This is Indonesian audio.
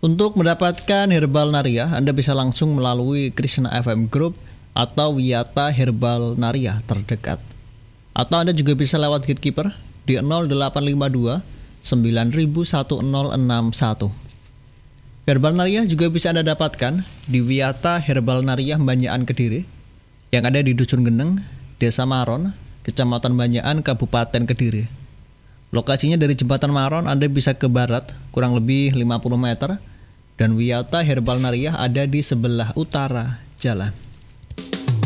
Untuk mendapatkan Herbal Naria, Anda bisa langsung melalui Krishna FM Group atau Wiyata Herbal Naria terdekat. Atau Anda juga bisa lewat Gatekeeper di 0852 901061. Herbal Naria juga bisa Anda dapatkan di Wiyata Herbal Naria Banjaan Kediri yang ada di Dusun Geneng, Desa Maron, Kecamatan Banjaan, Kabupaten Kediri. Lokasinya dari Jembatan Maron Anda bisa ke barat kurang lebih 50 meter dan Wiyata Herbal Naria ada di sebelah utara jalan.